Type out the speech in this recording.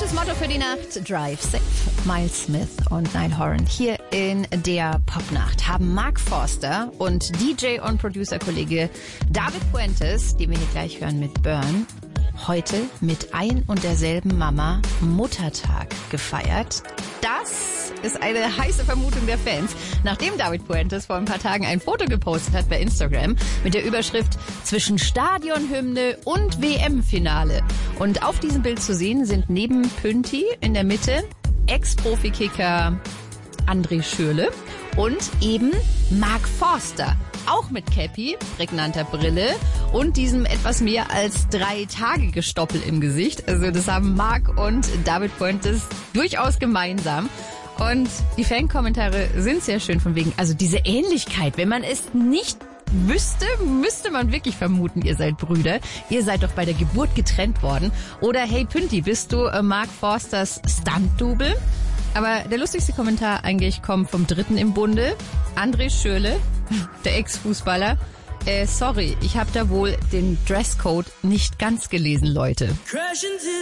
das Motto für die Nacht: Drive safe. Miles Smith und Niall Horan hier in der Popnacht haben Mark Forster und DJ und Producer-Kollege David Fuentes, den wir hier gleich hören mit Burn, heute mit ein und derselben Mama Muttertag gefeiert. Das ist eine heiße Vermutung der Fans, nachdem David Fuentes vor ein paar Tagen ein Foto gepostet hat bei Instagram mit der Überschrift zwischen Stadionhymne und WM-Finale. Und auf diesem Bild zu sehen sind neben Pünti in der Mitte Ex-Profi-Kicker André Schürrle und eben Mark Forster. Auch mit Cappy, prägnanter Brille und diesem etwas mehr als 3 Tage Gestoppel im Gesicht. Also das haben Mark und David Fuentes durchaus gemeinsam. Und die Fankommentare sind sehr schön von wegen, also diese Ähnlichkeit, wenn man es nicht wüsste, müsste man wirklich vermuten, ihr seid Brüder. Ihr seid doch bei der Geburt getrennt worden. Oder hey Pünti, bist du Mark Forsters Stunt-Double? Aber der lustigste Kommentar eigentlich kommt vom Dritten im Bunde, André Schürrle, der Ex-Fußballer. Sorry, ich habe da wohl den Dresscode nicht ganz gelesen, Leute.